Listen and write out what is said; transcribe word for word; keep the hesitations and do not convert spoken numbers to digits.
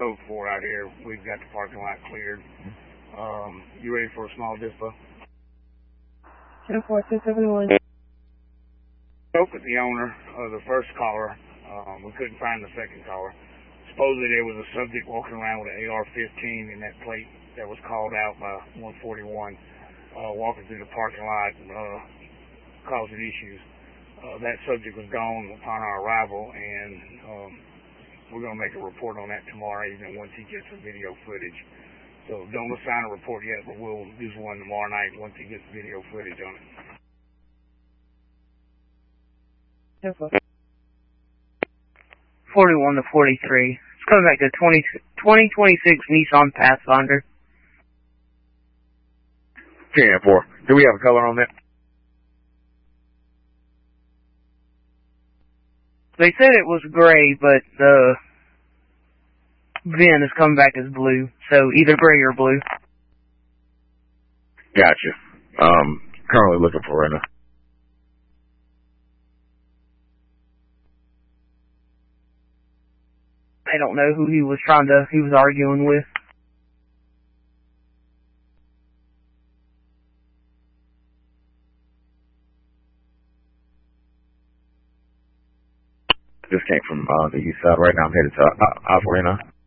code four out here. We've got the parking lot cleared. Um, you ready for a small dispo? ten four two seven one. Spoke with the owner of the first caller. Um, we couldn't find the second caller. Supposedly there was a subject walking around with an A R fifteen in that plate that was called out by one forty-one, uh, walking through the parking lot, uh, causing issues. Uh, that subject was gone upon our arrival, and um, we're going to make a report on that tomorrow evening once he gets the video footage. So don't assign a report yet, but we'll do one tomorrow night once he gets video footage on it. forty-one to forty-three. It's coming back to twenty, twenty twenty-six Nissan Pathfinder. ten four. Do we have a color on that? They said it was gray, but the V I N is coming back as blue, so either gray or blue. Gotcha. Um, currently looking for right now. I don't know who he was trying to, he was arguing with. Just came from uh, the east side. Right now I'm headed to uh, Alpharetta.